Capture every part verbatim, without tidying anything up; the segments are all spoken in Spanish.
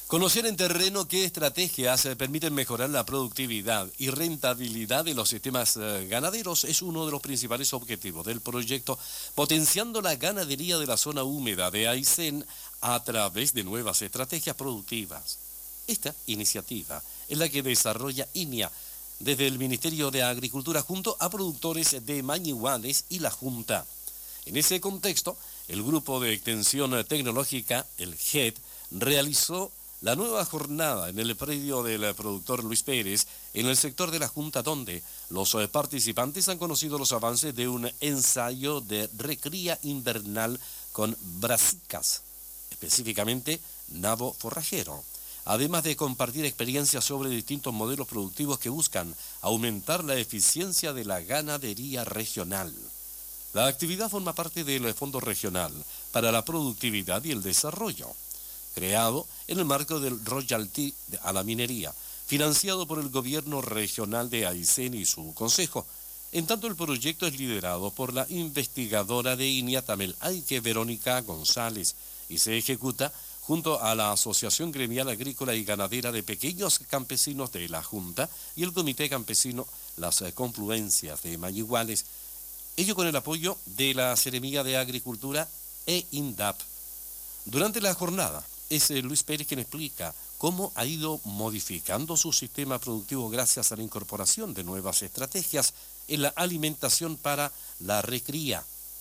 Conocer en terreno qué estrategias permiten mejorar la productividad y rentabilidad de los sistemas ganaderos es uno de los principales objetivos del proyecto Potenciando la Ganadería de la Zona Húmeda de Aysén a través de nuevas estrategias productivas. Esta iniciativa es la que desarrolla INIA desde el Ministerio de Agricultura junto a productores de Mañiguales y la Junta. En ese contexto, el Grupo de Extensión Tecnológica, el G E T, realizó la nueva jornada en el predio del productor Luis Pérez, en el sector de la Junta, donde los participantes han conocido los avances de un ensayo de recría invernal con brasicas, específicamente nabo forrajero, además de compartir experiencias sobre distintos modelos productivos que buscan aumentar la eficiencia de la ganadería regional. La actividad forma parte del Fondo Regional para la Productividad y el Desarrollo, creado en el marco del royalty a la minería, financiado por el gobierno regional de Aysén y su consejo. En tanto, el proyecto es liderado por la investigadora de INIA Tamel Ayque, Verónica González, y se ejecuta junto a la Asociación Gremial Agrícola y Ganadera de Pequeños Campesinos de la Junta y el Comité Campesino Las Confluencias de Mañiguales, ello con el apoyo de la Seremía de Agricultura e INDAP. Durante la jornada, es Luis Pérez quien explica cómo ha ido modificando su sistema productivo gracias a la incorporación de nuevas estrategias en la alimentación para la recría.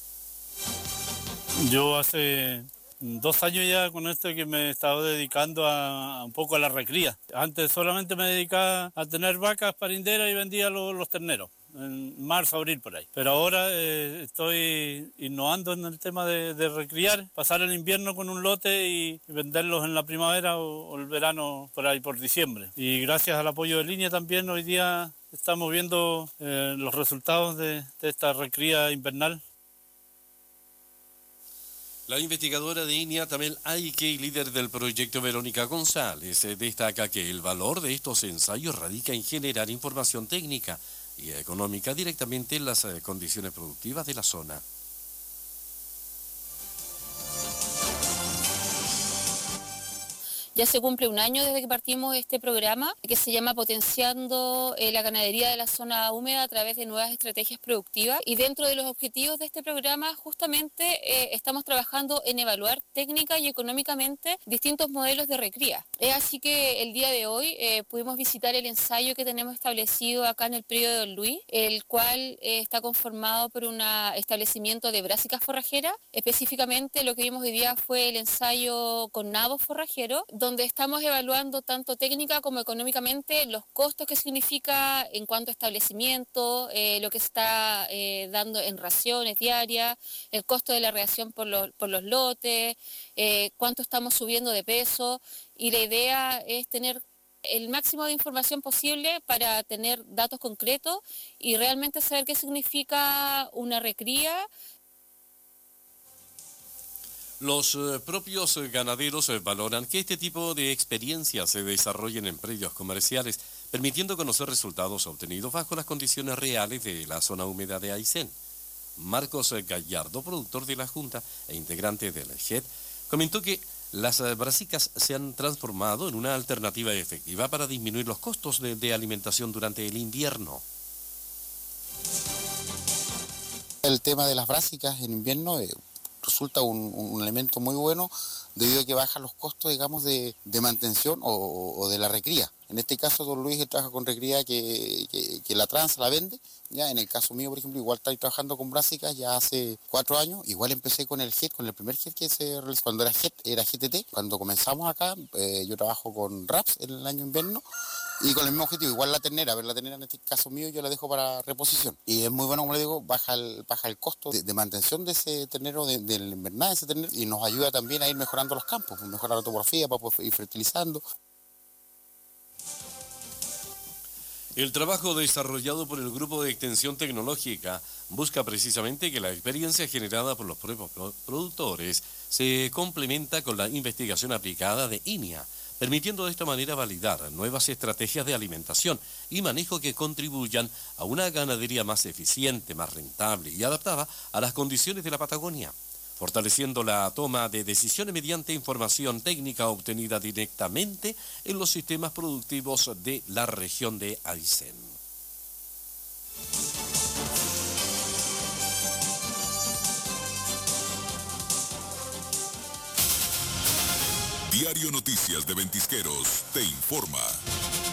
Yo hace dos años ya con esto que me he estado dedicando a, a un poco a la recría. Antes solamente me dedicaba a tener vacas parinderas y vendía los, los terneros, en marzo, abril por ahí. Pero ahora eh, estoy innovando en el tema de, de recriar, pasar el invierno con un lote y, y venderlos en la primavera o, o el verano por ahí por diciembre. Y gracias al apoyo de Línea también hoy día estamos viendo eh, los resultados de, de esta recría invernal. La investigadora de INIA Tamel Ayque y líder del proyecto Verónica González destaca que el valor de estos ensayos radica en generar información técnica y económica directamente en las condiciones productivas de la zona. Ya se cumple un año desde que partimos este programa que se llama Potenciando eh, la Ganadería de la Zona Húmeda a través de nuevas estrategias productivas, y dentro de los objetivos de este programa justamente eh, estamos trabajando en evaluar técnica y económicamente distintos modelos de recría. Es así que el día de hoy eh, pudimos visitar el ensayo que tenemos establecido acá en el predio de Don Luis, el cual eh, está conformado por un establecimiento de brásicas forrajeras. Específicamente lo que vimos hoy día fue el ensayo con nabo forrajero, donde estamos evaluando tanto técnica como económicamente los costos que significa en cuanto a establecimiento, eh, lo que se está eh, dando en raciones diarias, el costo de la reacción por los, por los lotes, eh, cuánto estamos subiendo de peso, y la idea es tener el máximo de información posible para tener datos concretos y realmente saber qué significa una recría. Los eh, propios ganaderos eh, valoran que este tipo de experiencias se desarrollen en predios comerciales, permitiendo conocer resultados obtenidos bajo las condiciones reales de la zona húmeda de Aysén. Marcos Gallardo, productor de la Junta e integrante del G E T, comentó que las brasicas se han transformado en una alternativa efectiva para disminuir los costos de, de alimentación durante el invierno. El tema de las brásicas en invierno eh, resulta un, un elemento muy bueno debido a que baja los costos, digamos, de, de mantención o, o de la recría. En este caso, don Luis trabaja con recría que, que, que la tranza, la vende. Ya en el caso mío, por ejemplo, igual estoy trabajando con brásicas ya hace cuatro años. Igual empecé con el G E T, con el primer G E T que se realizó cuando era G E T, era G T T. Cuando comenzamos acá, eh, yo trabajo con RAPS en el año invierno y con el mismo objetivo, igual la ternera, pero la ternera en este caso mío yo la dejo para reposición. Y es muy bueno, como le digo, baja el, baja el costo de, de mantención de ese ternero, de, de la invernada de ese ternero, y nos ayuda también a ir mejorando los campos, mejorar la topografía para poder ir fertilizando. El trabajo desarrollado por el Grupo de Extensión Tecnológica busca precisamente que la experiencia generada por los propios productores se complementa con la investigación aplicada de INIA, permitiendo de esta manera validar nuevas estrategias de alimentación y manejo que contribuyan a una ganadería más eficiente, más rentable y adaptada a las condiciones de la Patagonia. fortaleciendo la toma de decisiones mediante información técnica obtenida directamente en los sistemas productivos de la región de Aysén. Diario Noticias de Ventisqueros te informa.